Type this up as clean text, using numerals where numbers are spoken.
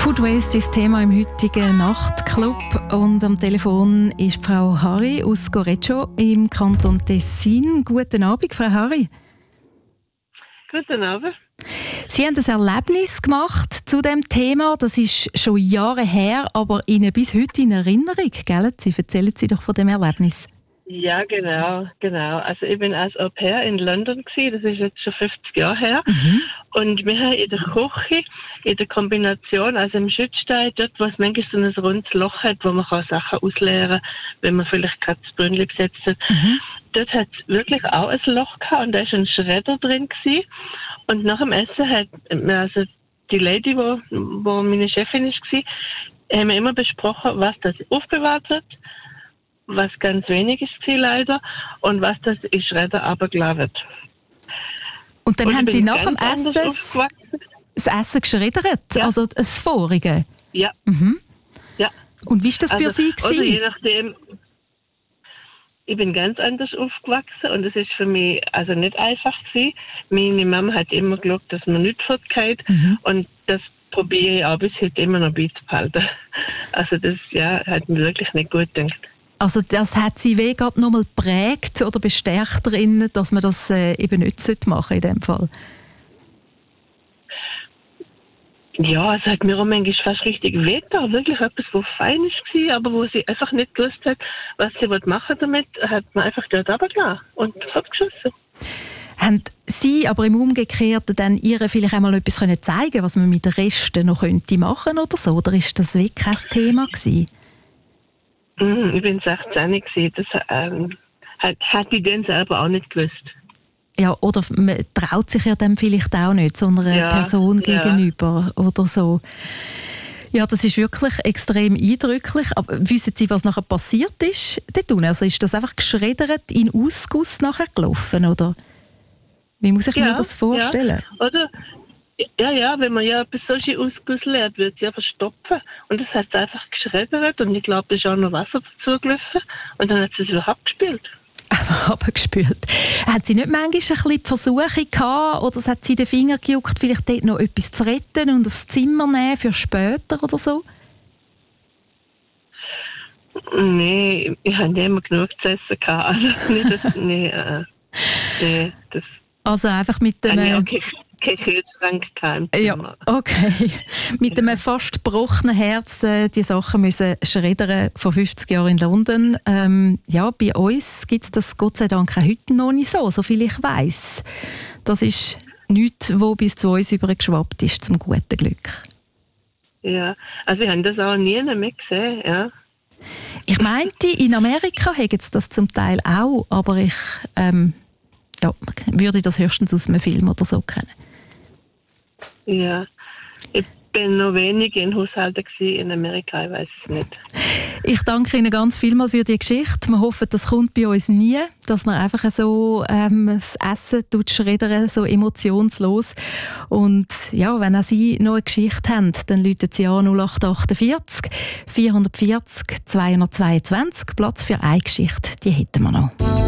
Food Waste ist das Thema im heutigen Nachtclub und am Telefon ist Frau Harry aus Goreccio im Kanton Tessin. Guten Abend, Frau Harry. Guten Abend. Sie haben ein Erlebnis gemacht zu dem Thema. Das ist schon Jahre her, aber Ihnen bis heute in Erinnerung, gell? Erzählen Sie doch von dem Erlebnis. Ja, genau. Also ich bin als Au pair in London gewesen, das ist jetzt schon 50 Jahre her. Und wir haben in der Küche, in der Kombination, also im Schützstein, dort, wo es manchmal so ein rundes Loch hat, wo man kann Sachen ausleeren kann, wenn man vielleicht gerade das Brünnchen gesetzt hat. Dort hat es wirklich auch ein Loch gehabt und da war ein Schredder drin gewesen. Und nach dem Essen hat, also die Lady, wo meine Chefin war, haben wir immer besprochen, was das aufbewahrt wird, was ganz wenig ist leider, und was das in Schredder runtergelassen wird. Und dann haben Sie nach dem Essen das Essen geschreddert, ja. Also das Vorige? Ja. Ja. Und wie war das für Sie? Also je nachdem, ich bin ganz anders aufgewachsen und es ist für mich also nicht einfach gewesen. Meine Mama hat immer geglaubt, dass man nichts fortgeht und das probiere ich auch bis heute immer noch beizubehalten. Also das hat mir wirklich nicht gut gedacht. Also das hat Sie gerade nochmal geprägt oder bestärkt darin, dass man das eben nicht machen in dem Fall? Ja, es hat mir auch manchmal fast richtig wehgetan. Wirklich etwas, was fein war, aber wo sie einfach nicht gewusst hat, was sie machen damit, hat man einfach dort runtergelassen und fortgeschossen. Haben Sie aber im Umgekehrten dann ihr vielleicht einmal etwas zeigen können, was man mit den Resten noch machen könnte oder so? Oder ist das wirklich kein Thema gewesen? Ich bin 16 gewesen. Das hat ich dann selber auch nicht gewusst. Ja, oder man traut sich ja dann vielleicht auch nicht so einer Person gegenüber oder so. Ja, das ist wirklich extrem eindrücklich. Aber wissen Sie, was nachher passiert ist dort? Also ist das einfach geschreddert in Ausguss nachher gelaufen, oder? Wie muss ich mir das vorstellen? Ja. Oder? Ja, wenn man etwas solche Ausguss lernt, wird es ja verstopfen. Und das hat es einfach geschreddert und ich glaube, da ist auch noch Wasser dazu gelaufen und dann hat sie es wieder abgespült. Einfach abgespült. Hat sie nicht manchmal ein bisschen die Versuche gehabt oder hat sie den Finger gejuckt, vielleicht dort noch etwas zu retten und aufs Zimmer nehmen für später oder so? Nein, ich hatte immer genug zu essen gehabt. Also also einfach mit dem... Kein Kühlschrank im Zimmer. Ja, okay. Mit einem fast gebrochenen Herz die Sachen müssen schreddern vor 50 Jahren in London. Bei uns gibt es das Gott sei Dank auch heute noch nicht so viel ich weiss. Das ist nichts, was bis zu uns übergeschwappt ist, zum guten Glück. Ja, also wir haben das auch nie mehr gesehen, ja. Ich meinte, in Amerika haben sie das zum Teil auch, aber ich würde das höchstens aus einem Film oder so kennen. Ja, ich bin noch wenig in Haushalten in Amerika, ich weiß es nicht. Ich danke Ihnen ganz vielmals für die Geschichte. Wir hoffen, das kommt bei uns nie, dass man einfach so das Essen schreddern, so emotionslos. Und ja, wenn auch Sie noch eine Geschichte haben, dann rufen Sie an 0848 440 222. Platz für eine Geschichte, die hätten wir noch.